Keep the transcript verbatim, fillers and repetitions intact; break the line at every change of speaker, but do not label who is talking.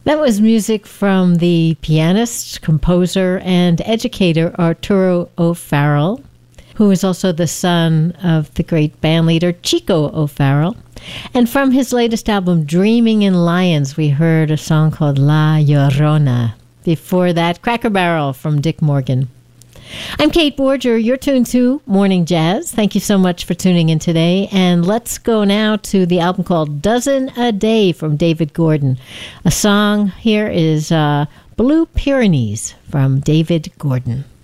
That was music from the pianist, composer, and educator Arturo O'Farrill, who is also the son of the great bandleader Chico O'Farrill. And from his latest album, Dreaming in Lions, we heard a song called La Llorona. Before that, Cracker Barrel from Dick Morgan. I'm Kate Borger. You're tuned to Morning Jazz. Thank you so much for tuning in today. And let's go now to the album called Dozen a Day from David Gordon. A song here is uh, Blue Pyrenees from David Gordon.